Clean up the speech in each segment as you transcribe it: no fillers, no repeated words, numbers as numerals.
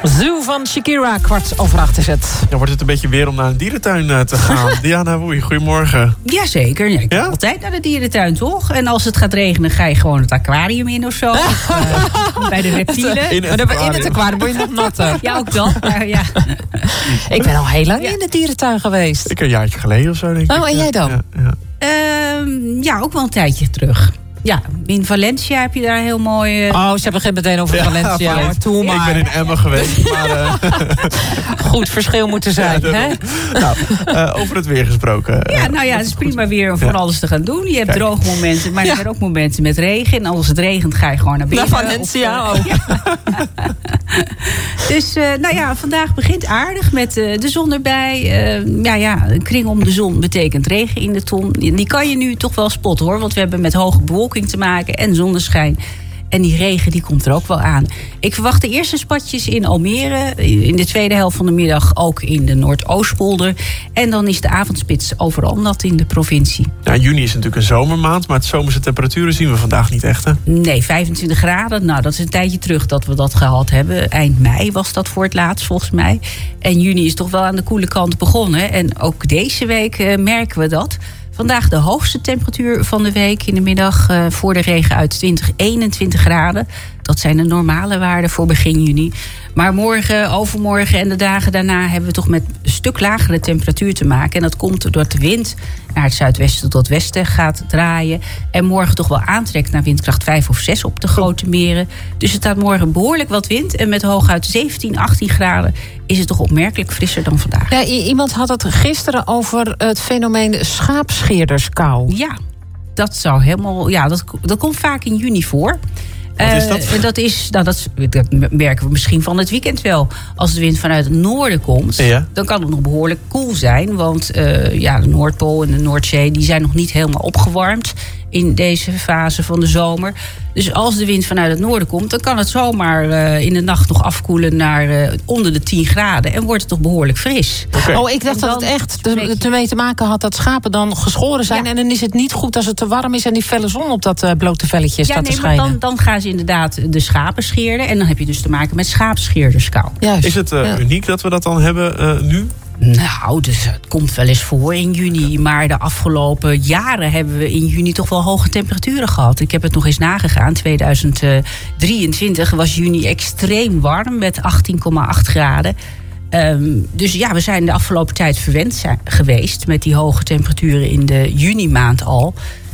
Zoo van Shakira, 7:15 is het. Dan wordt het een beetje weer om naar een dierentuin te gaan. Diana Woei, goedemorgen. Jazeker, ik ga altijd naar de dierentuin, toch? En als het gaat regenen, ga je gewoon het aquarium in of zo. Of, bij de reptielen. In het aquarium word je nog natter. Ja, ook dat. Ja. Ik ben al heel lang in de dierentuin geweest. Ik een jaartje geleden of zo, denk ik. Oh, en jij dan? Ja, ook wel een tijdje terug. Ja, in Valencia heb je daar heel mooi... ze hebben geen meteen over Valencia. Ja, Toe maar. Ik ben in Emmen geweest, maar... Goed verschil moeten zijn, hè? Over het weer gesproken. Het is prima weer om van alles te gaan doen. Je hebt droge momenten, maar er zijn ook momenten met regen. En als het regent, ga je gewoon naar binnen. Naar Valencia ook. Dus, vandaag begint aardig met de zon erbij. Een kring om de zon betekent regen in de ton. Die kan je nu toch wel spotten, hoor. Want we hebben met hoge bewolking te maken en zonneschijn. En die regen die komt er ook wel aan. Ik verwacht de eerste spatjes in Almere. In de tweede helft van de middag ook in de Noordoostpolder. En dan is de avondspits overal nat in de provincie. Ja, juni is natuurlijk een zomermaand, maar het zomerse temperaturen zien we vandaag niet echt, hè? Nee, 25 graden. Nou, dat is een tijdje terug dat we dat gehad hebben. Eind mei was dat voor het laatst, volgens mij. En juni is toch wel aan de koele kant begonnen. En ook deze week merken we dat. Vandaag de hoogste temperatuur van de week in de middag voor de regen uit 21 graden. Dat zijn de normale waarden voor begin juni. Maar morgen, overmorgen en de dagen daarna hebben we toch met een stuk lagere temperatuur te maken. En dat komt doordat de wind naar het zuidwesten tot westen gaat draaien. En morgen toch wel aantrekt naar windkracht 5 of 6 op de grote meren. Dus het staat morgen behoorlijk wat wind. En met hooguit 17, 18 graden is het toch opmerkelijk frisser dan vandaag. Ja, iemand had het gisteren over het fenomeen schaapscheerderskou. Ja, dat zou helemaal... Ja, dat komt vaak in juni voor. Wat is dat? Dat merken we misschien van het weekend wel. Als de wind vanuit het noorden komt, dan kan het nog behoorlijk koel zijn. Want de Noordpool en de Noordzee die zijn nog niet helemaal opgewarmd in deze fase van de zomer. Dus als de wind vanuit het noorden komt, dan kan het zomaar in de nacht nog afkoelen naar onder de 10 graden. En wordt het toch behoorlijk fris. Okay. Oh, ik dacht dat het echt ermee te maken had dat schapen dan geschoren zijn. Ja. En dan is het niet goed als het te warm is en die felle zon op dat blote velletje staat te schijnen. Maar dan gaan ze inderdaad de schapen scheren. En dan heb je dus te maken met schaapscheerderskou. Juist. Is het uniek dat we dat dan hebben nu? Nou, dus het komt wel eens voor in juni. Maar de afgelopen jaren hebben we in juni toch wel hoge temperaturen gehad. Ik heb het nog eens nagegaan. 2023 was juni extreem warm met 18,8 graden. Dus ja, we zijn de afgelopen tijd verwend het hoge temperaturen in de junimaand al.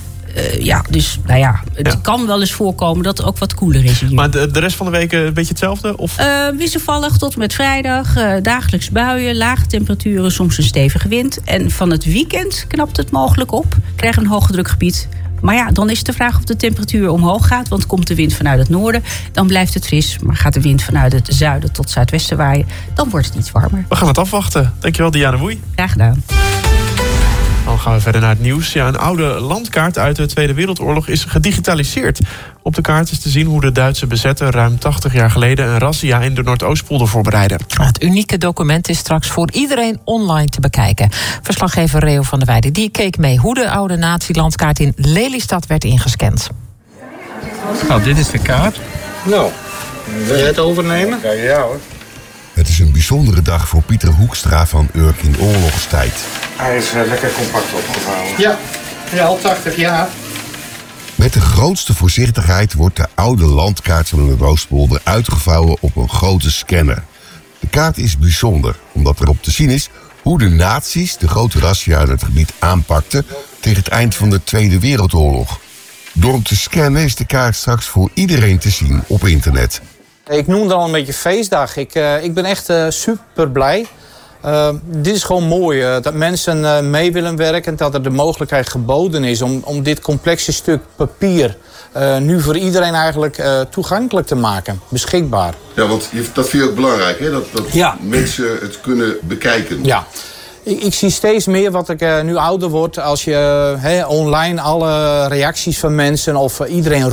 Het kan wel eens voorkomen dat het ook wat koeler is. Maar de rest van de week een beetje hetzelfde? Of? Wisselvallig tot en met vrijdag. Dagelijks buien, lage temperaturen, soms een stevige wind. En van het weekend knapt het mogelijk op. Krijgen we een hoogdrukgebied. Maar ja, dan is de vraag of de temperatuur omhoog gaat. Want komt de wind vanuit het noorden, dan blijft het fris. Maar gaat de wind vanuit het zuiden tot zuidwesten waaien, dan wordt het iets warmer. We gaan het afwachten. Dankjewel, Diana Woei. Graag gedaan. Dan gaan we verder naar het nieuws. Ja, een oude landkaart uit de Tweede Wereldoorlog is gedigitaliseerd. Op de kaart is te zien hoe de Duitse bezetter ruim 80 jaar geleden een razzia in de Noordoostpolder voorbereidden. Het unieke document is straks voor iedereen online te bekijken. Verslaggever Reo van der Weijden die keek mee hoe de oude nazi-landkaart in Lelystad werd ingescand. Nou, dit is de kaart. Nou, wil je het overnemen? Ja hoor. Het is een bijzondere dag voor Pieter Hoekstra van Urk in oorlogstijd. Hij is lekker compact opgevouwen. Ja, al 80 jaar. Met de grootste voorzichtigheid wordt de oude landkaart van de Noordoostpolder uitgevouwen op een grote scanner. De kaart is bijzonder, omdat erop te zien is hoe de nazi's de grote razzia in het gebied aanpakten tegen het eind van de Tweede Wereldoorlog. Door hem te scannen is de kaart straks voor iedereen te zien op internet. Ik noem het al een beetje feestdag. Ik ben echt super blij. Dit is gewoon mooi. Dat mensen mee willen werken. En dat er de mogelijkheid geboden is om dit complexe stuk papier nu voor iedereen eigenlijk toegankelijk te maken. Beschikbaar. Ja, want dat vind je ook belangrijk, hè? Dat mensen het kunnen bekijken. Ja. Ik zie steeds meer wat ik nu ouder word. Als je online alle reacties van mensen of iedereen